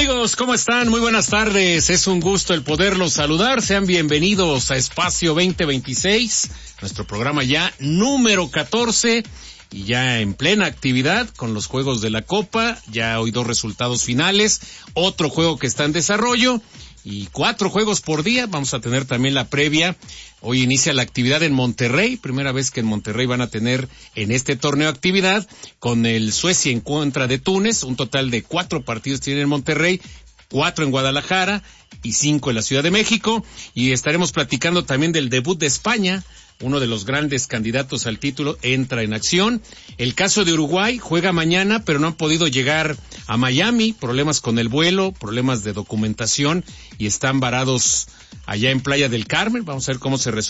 amigos? ¿Cómo están? Muy buenas tardes. Es un gusto el poderlos saludar. Sean bienvenidos a Espacio 2026, nuestro programa ya número 14 y ya en plena actividad con los juegos de la Copa. Ya hoy 2 resultados finales, otro juego que está en desarrollo y 4 juegos por día. Vamos a tener también la previa. Hoy inicia la actividad en Monterrey, primera vez que en Monterrey van a tener en este torneo actividad con el Suecia en contra de Túnez. Un total de 4 partidos tiene en Monterrey, 4 en Guadalajara y 5 en la Ciudad de México. Y estaremos platicando también del debut de España. Uno de los grandes candidatos al título entra en acción. El caso de Uruguay juega mañana, pero no han podido llegar a Miami. Problemas con el vuelo, problemas de documentación y están varados allá en Playa del Carmen. Vamos a ver cómo se resuelve